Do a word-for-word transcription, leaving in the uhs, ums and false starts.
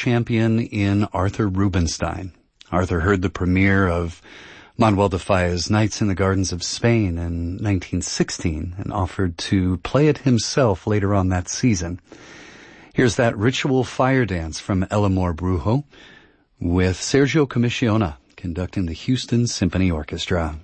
champion in Arthur Rubinstein. Arthur heard the premiere of Manuel de Falla's Nights in the Gardens of Spain in nineteen sixteen and offered to play it himself later on that season. Here's that ritual fire dance from El Amor Brujo with Sergio Commissiona conducting the Houston Symphony Orchestra.